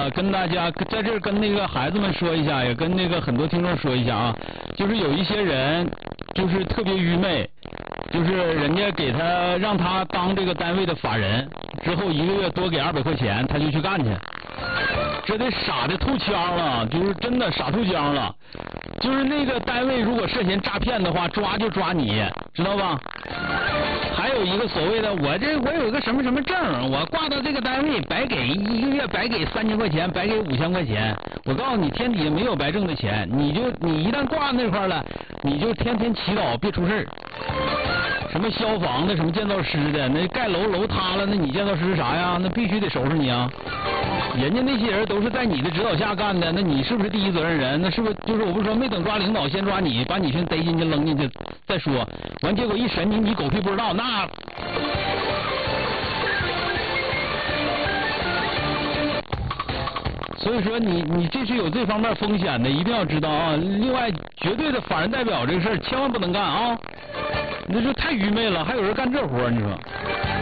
个跟大家在这儿跟那个孩子们说一下，也跟那个很多听众说一下啊，就是有一些人就是特别愚昧，就是人家给他让他当这个单位的法人，之后1个月多给200块钱，他就去干去，这得傻的吐腔了，就是真的傻吐腔了。就是那个单位如果涉嫌诈骗的话，抓就抓你，知道吧？还有一个所谓的我有一个什么什么证，我挂到这个单位白给1个月白给3000块钱，白给5000块钱。我告诉你，天底下没有白挣的钱，你一旦挂那块了，你就天天祈祷别出事儿。什么消防的，什么建造师的，那盖楼塌了，那你建造师是啥呀？那必须得收拾你啊！人家那些人都是在你的指导下干的，那你是不是第一责任人？那是不是就是我不是说没等抓领导先抓你，把你先逮进去扔进去再说，完结果一审你狗屁不知道，那所以说你这是有这方面风险的，一定要知道啊。另外，绝对的法人代表这个事儿千万不能干啊，那就太愚昧了，还有人干这活，你说。